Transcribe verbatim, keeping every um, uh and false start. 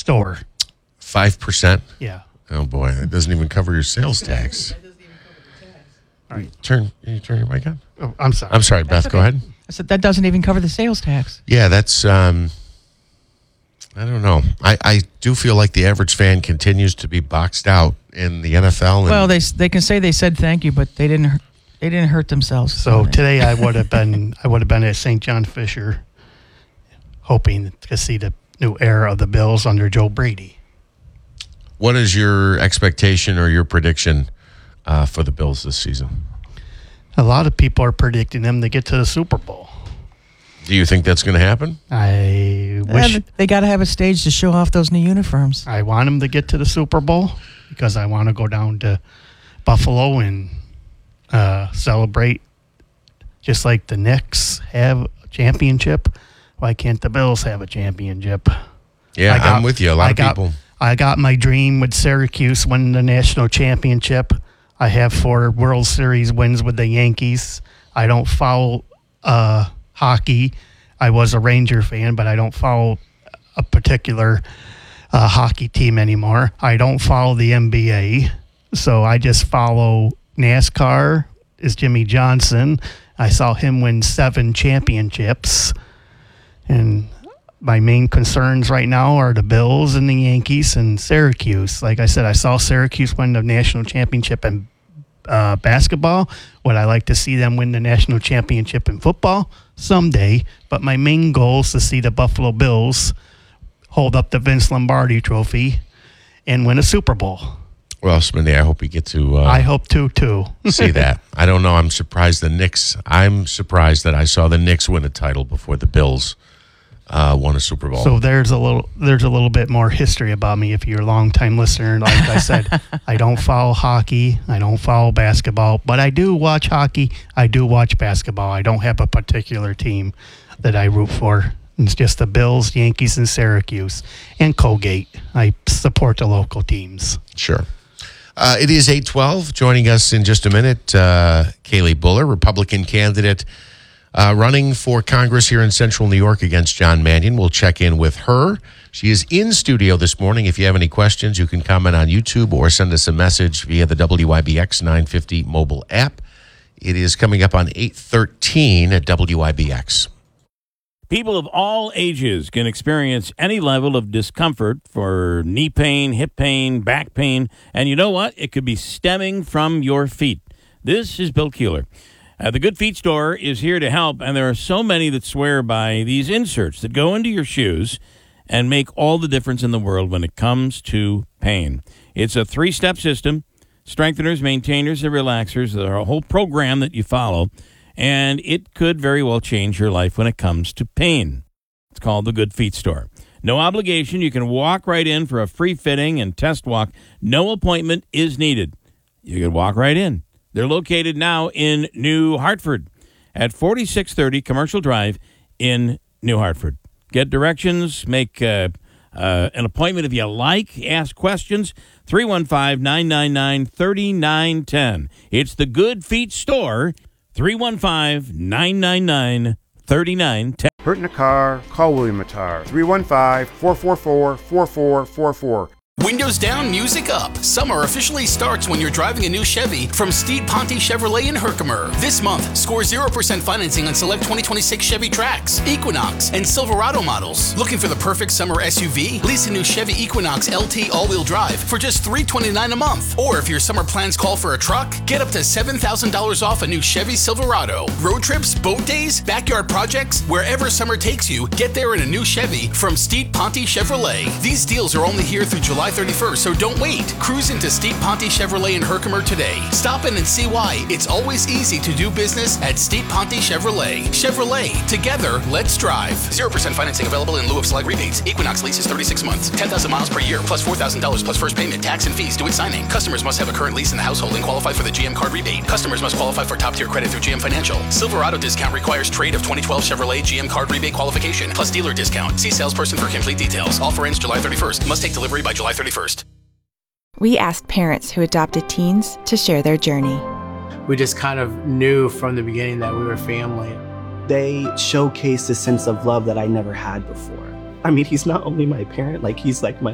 store. five percent? Yeah. Oh, boy. That doesn't even cover your sales tax. All right. Turn, you turn your mic on? Oh, I'm sorry. I'm sorry, Beth. okay. Go ahead. I said that doesn't even cover the sales tax. Yeah, that's, um, I don't know. I, I do feel like the average fan continues to be boxed out in the N F L. And Well, they they can say they said thank you, but they didn't. They didn't hurt themselves. So today I would have been I would have been at Saint John Fisher, hoping to see the new era of the Bills under Joe Brady. What is your expectation or your prediction uh, for the Bills this season? A lot of people are predicting them to get to the Super Bowl. Do you think that's going to happen? I Yeah, wish they got to have a stage to show off those new uniforms. I want them to get to the Super Bowl because I want to go down to Buffalo and uh, celebrate just like the Knicks have a championship. Why can't the Bills have a championship? Yeah, I got- I'm with you. A lot I of got- people. I got my dream with Syracuse winning the national championship. I have four World Series wins with the Yankees. I don't follow uh, hockey. I was a Ranger fan, but I don't follow a particular uh, hockey team anymore. I don't follow the N B A, so I just follow NASCAR. Is Jimmy Johnson. I saw him win seven championships, and my main concerns right now are the Bills and the Yankees and Syracuse. Like I said, I saw Syracuse win the national championship in uh, basketball. Would I like to see them win the national championship in football? Someday. But my main goal is to see the Buffalo Bills hold up the Vince Lombardi trophy and win a Super Bowl. Well, Smitty, I hope you get to uh, I hope to, too. see that. I don't know. I'm surprised the Knicks. I'm surprised that I saw the Knicks win a title before the Bills uh, won a Super Bowl. So there's a little there's a little bit more history about me if you're a long-time listener. Like I said, I don't follow hockey. I don't follow basketball. But I do watch hockey. I do watch basketball. I don't have a particular team that I root for. It's just the Bills, Yankees, and Syracuse. And Colgate. I support the local teams. Sure. Uh, it is eight twelve. Joining us in just a minute, uh, Kaylee Buller, Republican candidate uh, running for Congress here in Central New York against John Mannion. We'll check in with her. She is in studio this morning. If you have any questions, you can comment on YouTube or send us a message via the W I B X nine fifty mobile app. It is coming up on eight thirteen at W I B X. People of all ages can experience any level of discomfort for knee pain, hip pain, back pain, and you know what? It could be stemming from your feet. This is Bill Keeler. Uh, the Good Feet Store is here to help, and there are so many that swear by these inserts that go into your shoes and make all the difference in the world when it comes to pain. It's a three-step system, strengtheners, maintainers, and relaxers. There are a whole program that you follow, and it could very well change your life when it comes to pain. It's called the Good Feet Store. No obligation. You can walk right in for a free fitting and test walk. No appointment is needed. You can walk right in. They're located now in New Hartford at forty-six thirty Commercial Drive in New Hartford. Get directions, make uh, uh, an appointment if you like, ask questions, three one five, nine nine nine, three nine one zero. It's the Good Feet Store, three one five, nine nine nine, three nine one zero. Hurt in a car? Call William Matar. three one five, four four four, four four four four. Windows down, music up. Summer officially starts when you're driving a new Chevy from Steed Ponte Chevrolet in Herkimer. This month, score zero percent financing on select twenty twenty-six Chevy Trax, Equinox, and Silverado models. Looking for the perfect summer S U V? Lease a new Chevy Equinox L T all-wheel drive for just three hundred twenty-nine dollars a month. Or if your summer plans call for a truck, get up to seven thousand dollars off a new Chevy Silverado. Road trips, boat days, backyard projects, wherever summer takes you, get there in a new Chevy from Steed Ponte Chevrolet. These deals are only here through July thirty-first, so don't wait. Cruise into Steed Ponte Chevrolet in Herkimer today. Stop in and see why it's always easy to do business at Steed Ponte Chevrolet. Chevrolet, together, let's drive. zero percent financing available in lieu of select rebates. Equinox lease is thirty-six months, ten thousand miles per year, plus four thousand dollars plus first payment, tax and fees due at signing. Customers must have a current lease in the household and qualify for the G M card rebate. Customers must qualify for top-tier credit through G M Financial. Silverado discount requires trade of twenty twelve Chevrolet G M card rebate qualification, plus dealer discount. See salesperson for complete details. Offer ends July thirty-first. Must take delivery by July thirty-first. We asked parents who adopted teens to share their journey. We just kind of knew from the beginning that we were family. They showcase a sense of love that I never had before. I mean, he's not only my parent, like he's like my